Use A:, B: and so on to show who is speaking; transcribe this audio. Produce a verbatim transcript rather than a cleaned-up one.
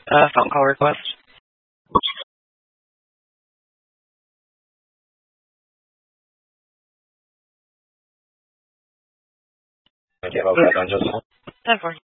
A: uh, phone call request.
B: Okay, hold that on just a moment.
A: ten four.